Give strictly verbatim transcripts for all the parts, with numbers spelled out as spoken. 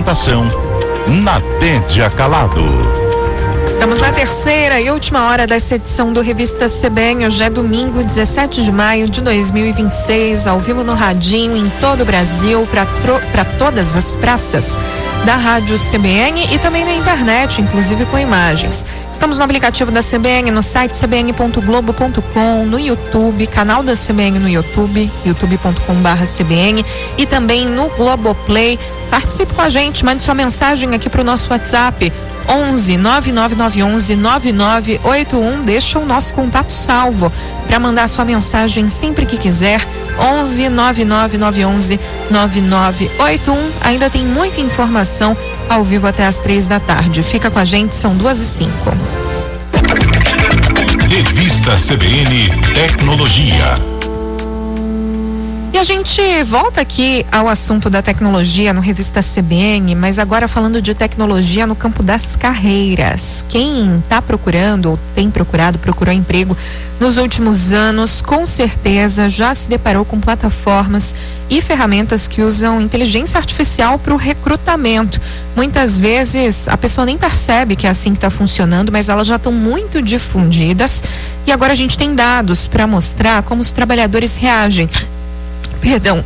Apresentação: Nadédia Calado. Estamos na terceira e última hora dessa edição do Revista C B N. Hoje é domingo, dezessete de maio de dois mil e vinte e seis, ao vivo no radinho em todo o Brasil, para todas as praças da Rádio C B N e também na internet, inclusive com imagens. Estamos no aplicativo da C B N, no site c b n ponto globo ponto com, no YouTube, canal da C B N no YouTube, youtube ponto com barra C B N, e também no Globoplay. Participe com a gente, mande sua mensagem aqui para o nosso WhatsApp onze nove nove nove onze nove nove oito um. Deixa o nosso contato salvo para mandar sua mensagem sempre que quiser. onze nove nove nove onze nove nove oito um. Ainda tem muita informação ao vivo até as três da tarde. Fica com a gente, são duas e cinco. Revista C B N Tecnologia. E a gente volta aqui ao assunto da tecnologia no Revista C B N, mas agora falando de tecnologia no campo das carreiras. Quem está procurando ou tem procurado, procurou emprego nos últimos anos, com certeza já se deparou com plataformas e ferramentas que usam inteligência artificial para o recrutamento. Muitas vezes a pessoa nem percebe que é assim que está funcionando, mas elas já estão muito difundidas e agora a gente tem dados para mostrar como os trabalhadores reagem Perdão,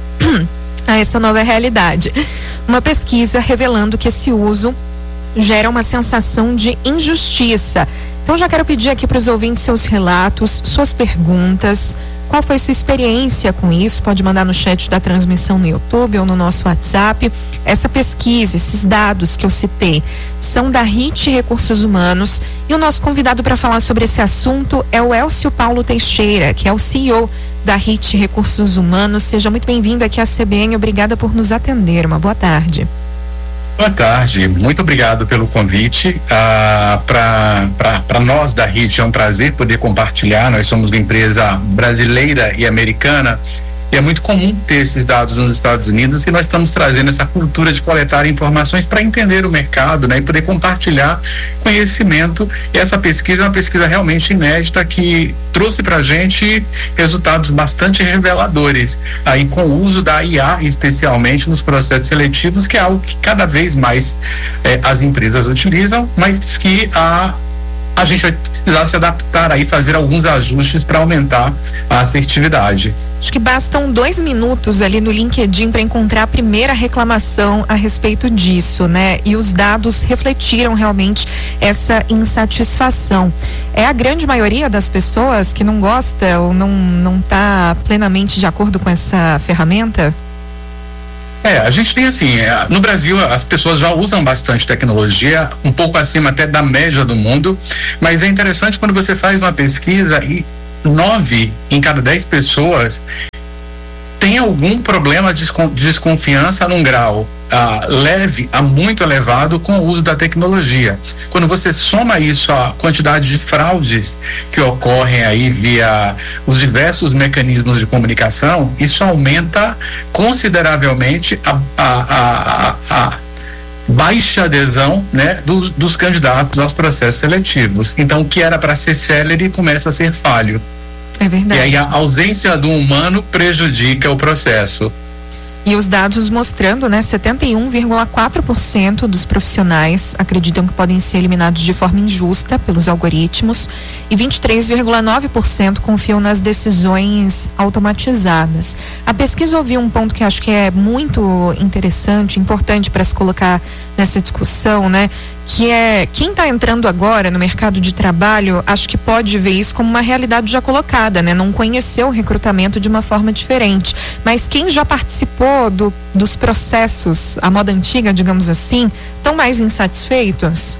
a essa nova realidade. Uma pesquisa revelando que esse uso gera uma sensação de injustiça. Então já quero pedir aqui para os ouvintes seus relatos, suas perguntas. Qual foi sua experiência com isso? Pode mandar no chat da transmissão no YouTube ou no nosso WhatsApp. Essa pesquisa, esses dados que eu citei, são da R I T Recursos Humanos. E o nosso convidado para falar sobre esse assunto é o Elcio Paulo Teixeira, que é o C E O da R I T Recursos Humanos. Seja muito bem-vindo aqui à C B N. Obrigada por nos atender. Uma boa tarde. Boa tarde, muito obrigado pelo convite. Ah, para nós da R I T é um prazer poder compartilhar. Nós somos uma empresa brasileira e americana e é muito comum ter esses dados nos Estados Unidos e nós estamos trazendo essa cultura de coletar informações para entender o mercado, né, e poder compartilhar conhecimento. E essa pesquisa é uma pesquisa realmente inédita que trouxe para a gente resultados bastante reveladores, aí com o uso da I A, especialmente nos processos seletivos, que é algo que cada vez mais eh, as empresas utilizam, mas que a a gente vai precisar se adaptar aí, fazer alguns ajustes para aumentar a assertividade. Acho que bastam dois minutos ali no LinkedIn para encontrar a primeira reclamação a respeito disso, né? E os dados refletiram realmente essa insatisfação. É a grande maioria das pessoas que não gosta ou não não está plenamente de acordo com essa ferramenta? É, a gente tem assim, no Brasil as pessoas já usam bastante tecnologia, um pouco acima até da média do mundo, mas é interessante quando você faz uma pesquisa e nove em cada dez pessoas tem algum problema de desconfiança num grau ah, leve a muito elevado com o uso da tecnologia. Quando você soma isso à quantidade de fraudes que ocorrem aí via os diversos mecanismos de comunicação, isso aumenta consideravelmente a, a, a, a baixa adesão, né, dos, dos candidatos aos processos seletivos. Então, o que era para ser célere começa a ser falho. É verdade. E aí a ausência do humano prejudica o processo. E os dados mostrando, né, setenta e um vírgula quatro por cento dos profissionais acreditam que podem ser eliminados de forma injusta pelos algoritmos e vinte e três vírgula nove por cento confiam nas decisões automatizadas. A pesquisa ouviu um ponto que acho que é muito interessante, importante para se colocar nessa discussão, né? Que é, quem está entrando agora no mercado de trabalho, acho que pode ver isso como uma realidade já colocada, né? Não conheceu o recrutamento de uma forma diferente. Mas quem já participou do, dos processos, a moda antiga, digamos assim, estão mais insatisfeitos?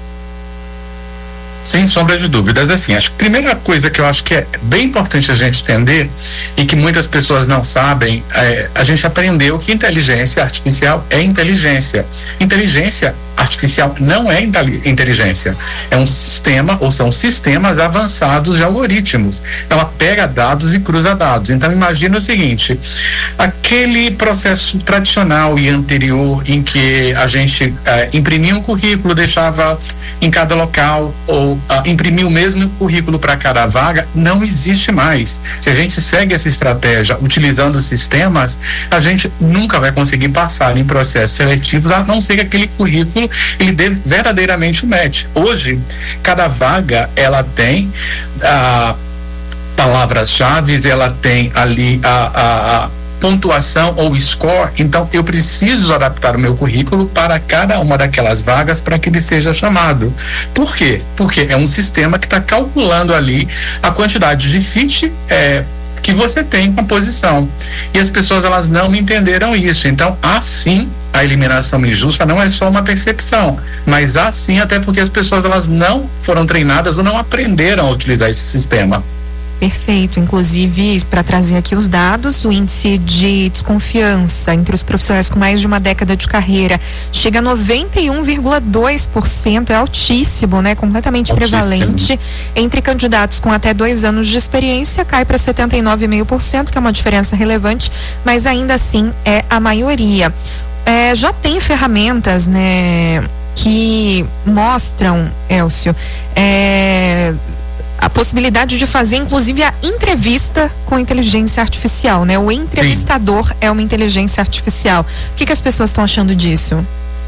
Sem sombra de dúvidas, assim, acho que a primeira coisa que eu acho que é bem importante a gente entender e que muitas pessoas não sabem, é, a gente aprendeu que inteligência artificial é inteligência. Inteligência artificial não é inteligência, é um sistema, ou são sistemas avançados de algoritmos. Ela pega dados e cruza dados. Então imagina o seguinte, aquele processo tradicional e anterior em que a gente eh, imprimia um currículo, deixava em cada local, ou ah, imprimia o mesmo currículo para cada vaga, não existe mais. Se a gente segue essa estratégia utilizando sistemas, a gente nunca vai conseguir passar em processos seletivos, a não ser que aquele currículo ele dê verdadeiramente o match. Hoje, cada vaga ela tem ah, palavras-chave, ela tem ali a, a, a pontuação ou score, então eu preciso adaptar o meu currículo para cada uma daquelas vagas para que ele seja chamado. Por quê? Porque é um sistema que está calculando ali a quantidade de fit é, que você tem com a posição. E as pessoas elas não entenderam isso. Então, assim, a eliminação injusta não é só uma percepção, mas assim até porque as pessoas elas não foram treinadas ou não aprenderam a utilizar esse sistema. Perfeito. Inclusive, para trazer aqui os dados, o índice de desconfiança entre os profissionais com mais de uma década de carreira chega a noventa e um vírgula dois por cento, é altíssimo, né? Completamente altíssimo. Prevalente. Entre candidatos com até dois anos de experiência, cai para setenta e nove vírgula cinco por cento, que é uma diferença relevante, mas ainda assim é a maioria. É, já tem ferramentas, né, que mostram, Elcio, é, a possibilidade de fazer, inclusive, a entrevista com inteligência artificial, né? O entrevistador Sim. é uma inteligência artificial. O que, que as pessoas estão achando disso?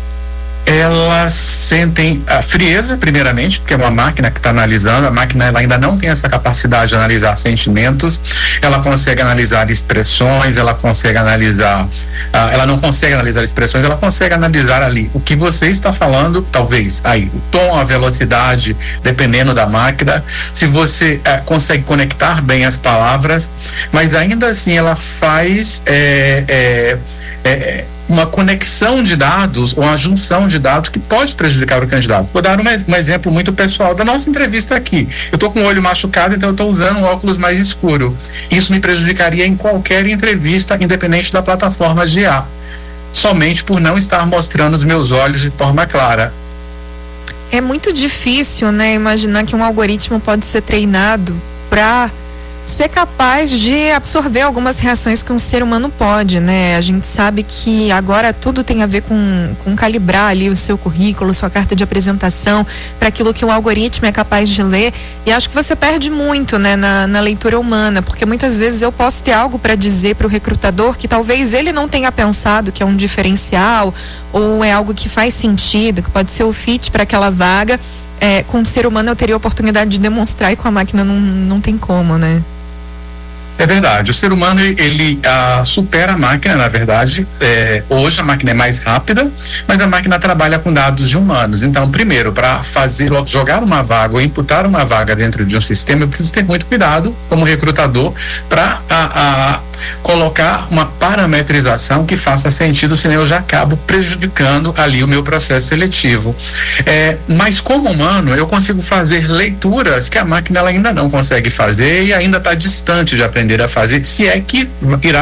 Elas sentem a frieza, primeiramente, porque é uma máquina que está analisando. A máquina ela ainda não tem essa capacidade de analisar sentimentos. Ela consegue analisar expressões, ela consegue analisar, uh, ela não consegue analisar expressões, ela consegue analisar ali o que você está falando, talvez aí o tom, a velocidade, dependendo da máquina, se você uh, consegue conectar bem as palavras, mas ainda assim ela faz é, é, é, uma conexão de dados ou uma junção de dados que pode prejudicar o candidato. Vou dar um, um exemplo muito pessoal da nossa entrevista aqui. Eu estou com o olho machucado, então eu estou usando um óculos mais escuro. Isso me prejudicaria em qualquer entrevista, independente da plataforma de I A, somente por não estar mostrando os meus olhos de forma clara. É muito difícil, né, imaginar que um algoritmo pode ser treinado para ser capaz de absorver algumas reações que um ser humano pode, né? A gente sabe que agora tudo tem a ver com, com calibrar ali o seu currículo, sua carta de apresentação para aquilo que o algoritmo é capaz de ler, e acho que você perde muito, né, na, na leitura humana, porque muitas vezes eu posso ter algo para dizer para o recrutador que talvez ele não tenha pensado que é um diferencial ou é algo que faz sentido, que pode ser o fit para aquela vaga. É, com o ser humano eu teria a oportunidade de demonstrar, e com a máquina não, não tem como, né? É verdade, o ser humano ele ah, supera a máquina, na verdade. É, hoje a máquina é mais rápida, mas a máquina trabalha com dados de humanos. Então, primeiro, para fazer jogar uma vaga ou imputar uma vaga dentro de um sistema, eu preciso ter muito cuidado como recrutador para a, a colocar uma parametrização que faça sentido, senão eu já acabo prejudicando ali o meu processo seletivo. É, mas como humano, eu consigo fazer leituras que a máquina ela ainda não consegue fazer e ainda está distante de aprender a fazer, se é que irá